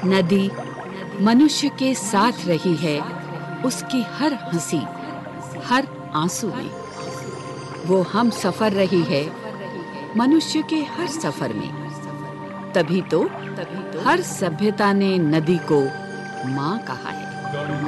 नदी मनुष्य के साथ रही है उसकी हर हंसी, हर आंसू में। वो हम सफर रही है मनुष्य के हर सफर में। तभी तो हर सभ्यता ने नदी को माँ कहा है।